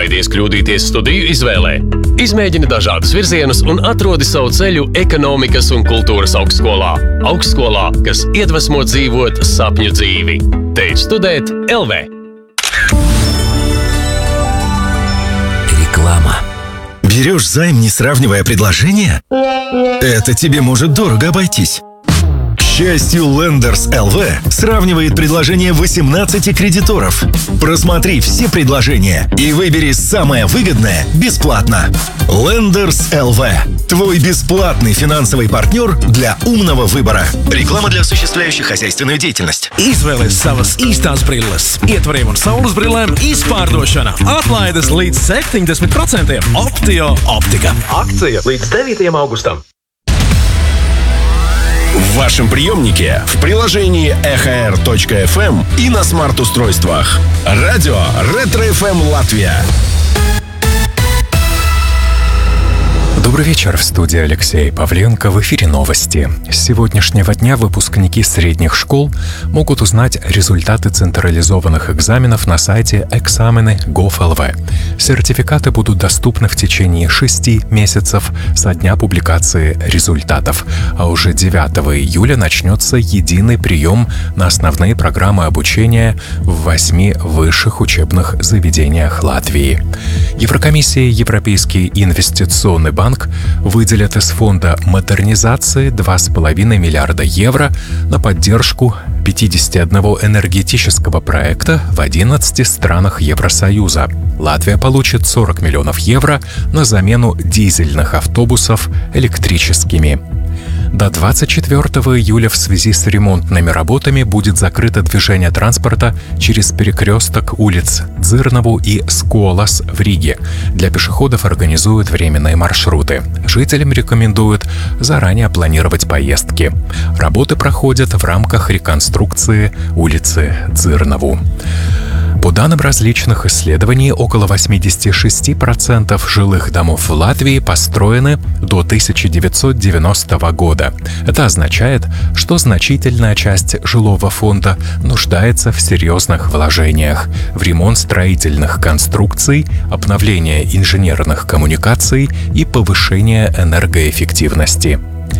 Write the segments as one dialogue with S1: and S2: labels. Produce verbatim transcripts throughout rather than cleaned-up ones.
S1: Baidies kļūdīties studiju izvēlē. Izmēģini dažādus virzienus un atrodi savu ceļu ekonomikas un kultūras augstskolā. Augstskolā, kas iedvesmo dzīvot sapņu dzīvi. Teic studēt L V.
S2: Реклама. Берешь займ, не сравнивая предложения? Это тебе может дорого обойтись. К счастью, Lenders эл ви сравнивает предложения восемнадцати кредиторов. Просмотри все предложения и выбери самое выгодное бесплатно. Lenders эл ви – твой бесплатный финансовый партнер для умного выбора. Реклама для осуществляющих хозяйственную деятельность.
S3: Izvēlies savas īstās brilles, ietvariem un saules brillēm izpārdošana. Atlaides līdz septiņdesmit procentiem. Optio Optika.
S4: Акция līdz devītajam augustam.
S5: В вашем приемнике, в приложении эхо эр точка эф эм и на смарт-устройствах. Радио Ретро эф эм Латвия.
S6: Добрый вечер, в студии Алексей Павленко, в эфире новости. С сегодняшнего дня выпускники средних школ могут узнать результаты централизованных экзаменов на сайте экзамены точка гов точка эл ви. Сертификаты будут доступны в течение шести месяцев со дня публикации результатов, а уже девятого июля начнется единый прием на основные программы обучения в восьми высших учебных заведениях Латвии. Еврокомиссия и Европейский инвестиционный банк выделят из фонда модернизации два с половиной миллиарда евро на поддержку пятидесяти одного энергетического проекта в одиннадцати странах Евросоюза. Латвия получит сорок миллионов евро на замену дизельных автобусов электрическими. До двадцать четвёртого июля в связи с ремонтными работами будет закрыто движение транспорта через перекресток улиц Дзырнову и Сколас в Риге. Для пешеходов организуют временные маршруты. Жителям рекомендуют заранее планировать поездки. Работы проходят в рамках реконструкции улицы Дзырнову. По данным различных исследований, около восемьдесят шесть процентов жилых домов в Латвии построены до тысяча девятьсот девяностого года. Это означает, что значительная часть жилого фонда нуждается в серьезных вложениях, в ремонт строительных конструкций, обновление инженерных коммуникаций и повышение энергоэффективности.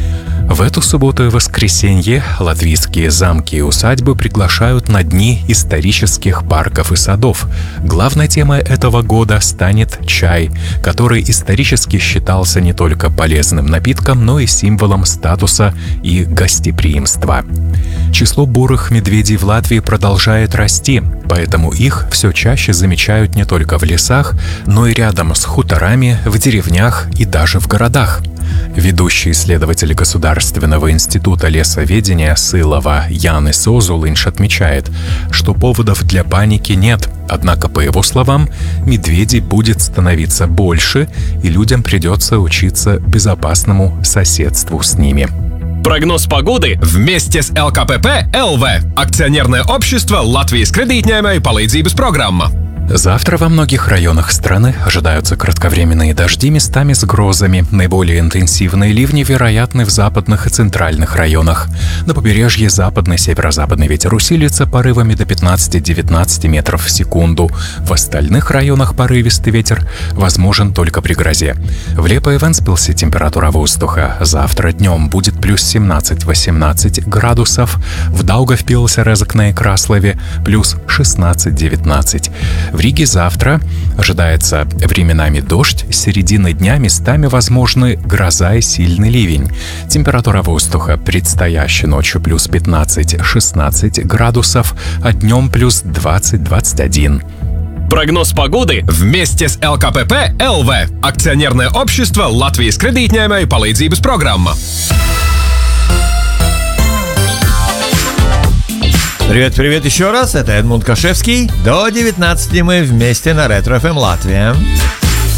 S6: В эту субботу и воскресенье латвийские замки и усадьбы приглашают на дни исторических парков и садов. Главной темой этого года станет чай, который исторически считался не только полезным напитком, но и символом статуса и гостеприимства. Число бурых медведей в Латвии продолжает расти, поэтому их все чаще замечают не только в лесах, но и рядом с хуторами, в деревнях и даже в городах. Ведущий исследователь Государственного института лесоведения Сылова Янис Озулинш отмечает, что поводов для паники нет. Однако, по его словам, медведей будет становиться больше, и людям придется учиться безопасному соседству с ними.
S5: Прогноз погоды вместе с эл ка пэ пэ эл ви. Акционерное общество Латвijas kredītņēmēju palīdzības programma.
S6: Завтра во многих районах страны ожидаются кратковременные дожди, местами с грозами. Наиболее интенсивные ливни вероятны в западных и центральных районах. На побережье западный северо-западный ветер усилится порывами до пятнадцати-девятнадцати метров в секунду. В остальных районах порывистый ветер возможен только при грозе. В Лепе и Вентспилсе температура воздуха завтра днем будет плюс семнадцать-восемнадцать градусов. В Даугавпилсе, Резекне и Краслове плюс шестнадцать-девятнадцать. В Риге завтра ожидается временами дождь, с середины дня местами возможны гроза и сильный ливень. Температура воздуха предстоящей ночью плюс пятнадцать-шестнадцать градусов, а днем плюс двадцать-двадцать один.
S5: Прогноз погоды вместе с эл ка пэ пэ эл ви. Акционерное общество Латвijas kredītņēmēju palīdzības programma.
S4: Привет-привет еще раз, это Эдмунд Кашевский. До девятнадцати мы вместе на Ретро эф эм Латвия.